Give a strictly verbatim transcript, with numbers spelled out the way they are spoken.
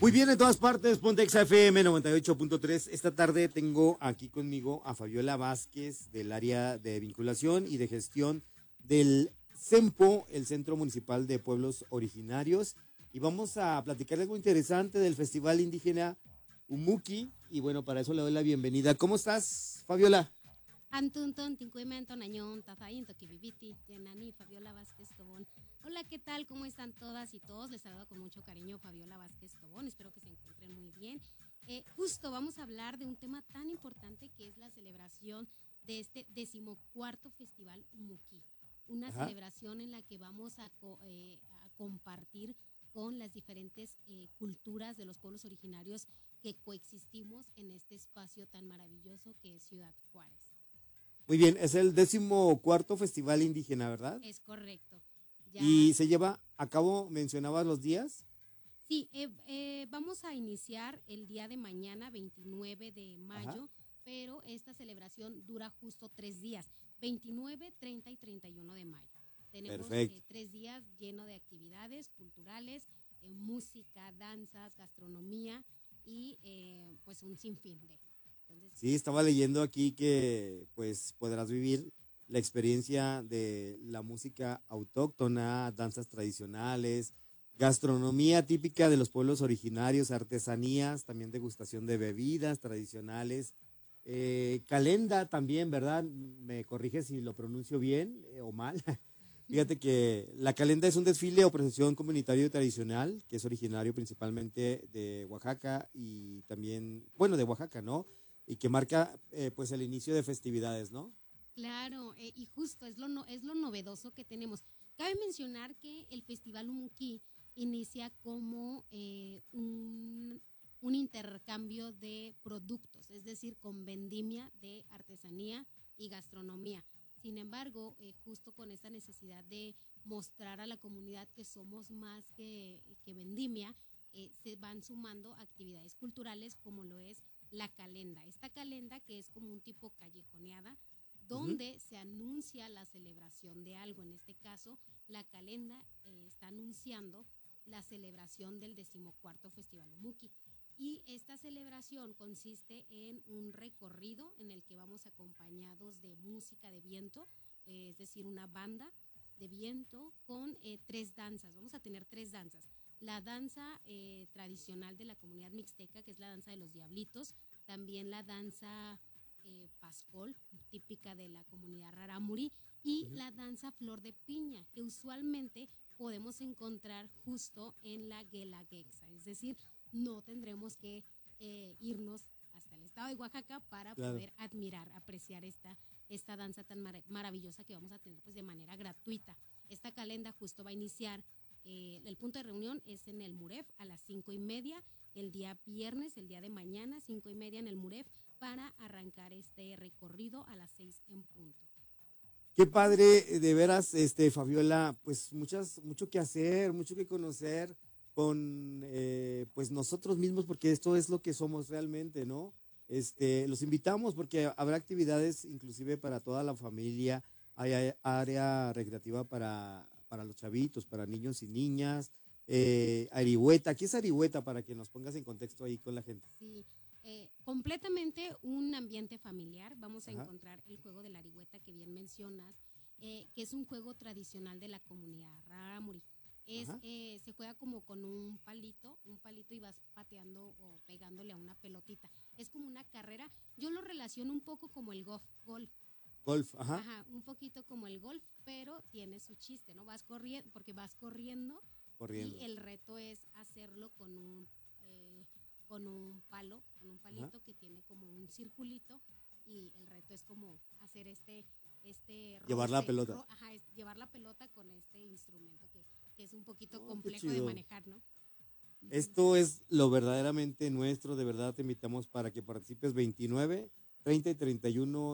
Muy bien, en todas partes, Pontex F M noventa y ocho punto tres. Esta tarde tengo aquí conmigo a Fabiola Vázquez del área de vinculación y de gestión del CEMPO, el Centro Municipal de Pueblos Originarios. Y vamos a platicar algo interesante del Festival Indígena Umuqui. Y bueno, para eso le doy la bienvenida. ¿Cómo estás, Fabiola? Antuntun, Tincuimento, Nañón, Tazaín, Toquibibiti, Yenani, Fabiola Vázquez Tobón. Hola, ¿qué tal? ¿Cómo están todas y todos? Les saludo con mucho cariño Fabiola Vázquez Tobón. Espero que se encuentren muy bien. Eh, justo vamos a hablar de un tema tan importante que es la celebración de este decimocuarto Festival Umuqui. Una Ajá. celebración en la que vamos a, co eh, a compartir con las diferentes eh, culturas de los pueblos originarios que coexistimos en este espacio tan maravilloso que es Ciudad Juárez. Muy bien, es el décimo cuarto Festival Indígena, ¿verdad? Es correcto. Ya, Y se lleva a cabo, mencionabas los días. sí, eh, eh, vamos a iniciar el día de mañana, veintinueve de mayo, Ajá. pero esta celebración dura justo tres días, veintinueve, treinta y treinta y uno de mayo. Tenemos Perfecto. eh, tres días llenos de actividades culturales, eh, música, danzas, gastronomía y eh, pues un sinfín de. Entonces, Sí, estaba leyendo aquí que pues podrás vivir la experiencia de la música autóctona, danzas tradicionales, gastronomía típica de los pueblos originarios, artesanías, también degustación de bebidas tradicionales, eh, calenda también, ¿verdad? Me corriges si lo pronuncio bien eh, o mal. Fíjate que la calenda es un desfile o procesión comunitario tradicional que es originario principalmente de Oaxaca y también, bueno, de Oaxaca, ¿no? Y que marca eh, pues el inicio de festividades, ¿no? claro, eh, y justo es lo, no, es lo novedoso que tenemos. Cabe mencionar que el Festival Umuquí inicia como eh, un, un intercambio de productos, es decir, con vendimia de artesanía y gastronomía. Sin embargo, eh, justo con esta necesidad de mostrar a la comunidad que somos más que, que vendimia, eh, se van sumando actividades culturales como lo es la calenda. Esta calenda que es como un tipo callejoneada, Ujú. donde se anuncia la celebración de algo. En este caso, la calenda eh, está anunciando la celebración del decimocuarto Festival Umuqui. Y esta celebración consiste en un recorrido en el que vamos acompañados de música de viento, eh, es decir, una banda de viento con eh, tres danzas. Vamos a tener tres danzas. La danza eh, tradicional de la comunidad mixteca, que es la danza de los diablitos, también la danza eh, pascol, típica de la comunidad rarámuri, y Ujú. la danza flor de piña, que usualmente podemos encontrar justo en la Guelaguetza, es decir, no tendremos que eh, irnos hasta el estado de Oaxaca para Claro. poder admirar, apreciar esta, esta danza tan mar maravillosa que vamos a tener pues de manera gratuita. Esta calenda justo va a iniciar, eh, el punto de reunión es en el Muref a las cinco y media, el día viernes, el día de mañana, cinco y media en el Muref, para arrancar este recorrido a las seis en punto. Qué padre, eh, de veras, este, Fabiola, pues muchas, mucho que hacer, mucho que conocer con eh, pues nosotros mismos, porque esto es lo que somos realmente, ¿no? Este, los invitamos porque habrá actividades inclusive para toda la familia, hay, hay área recreativa para, para los chavitos, para niños y niñas, eh, Arihueta, ¿qué es Arihueta? Para que nos pongas en contexto ahí con la gente. Sí, eh, completamente un ambiente familiar. Vamos a Ajá, encontrar el juego de la arihueta que bien mencionas, eh, que es un juego tradicional de la comunidad rarámuri. Es, ajá, eh, se juega como con un palito, un palito y vas pateando o pegándole a una pelotita. Es como una carrera. Yo lo relaciono un poco como el golf, golf. golf, ajá, Ajá, un poquito como el golf, pero tiene su chiste, ¿no? Vas corriendo, porque vas corriendo y corriendo, el reto es hacerlo con un, eh, con un palo, con un ajá. palito que tiene como un circulito y el reto es como hacer este, este Llevar la roce, pelota. ro, ajá, es, llevar la pelota con este instrumento que, que es un poquito Oh, qué complejo de chido. manejar, ¿no? Uh-huh. Esto es lo verdaderamente nuestro, de verdad te invitamos para que participes veintinueve, treinta y treinta y uno